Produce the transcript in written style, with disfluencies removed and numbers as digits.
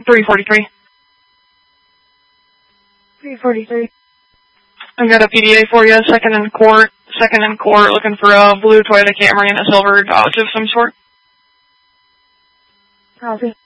343. 343. I got a PDA for you, second in court, looking for a blue Toyota Camry and a silver Dodge of some sort. Copy.